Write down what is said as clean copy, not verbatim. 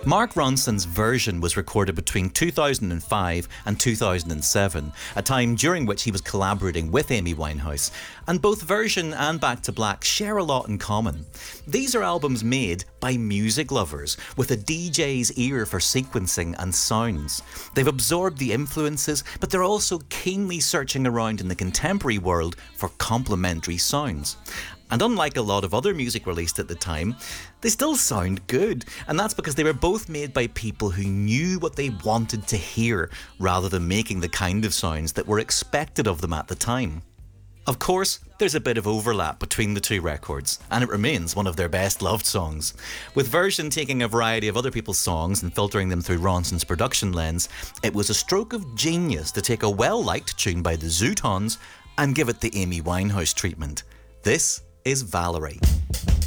Mark Ronson's Version was recorded between 2005 and 2007, a time during which he was collaborating with Amy Winehouse, and both Version and Back to Black share a lot in common. These are albums made by music lovers with a DJ's ear for sequencing and sounds. They've absorbed the influences, but they're also keenly searching around in the contemporary world for complementary sounds. And unlike a lot of other music released at the time, they still sound good. And that's because they were both made by people who knew what they wanted to hear, rather than making the kind of sounds that were expected of them at the time. Of course, there's a bit of overlap between the two records, and it remains one of their best loved songs. With Version taking a variety of other people's songs and filtering them through Ronson's production lens, it was a stroke of genius to take a well-liked tune by the Zootons and give it the Amy Winehouse treatment. This is Valerie.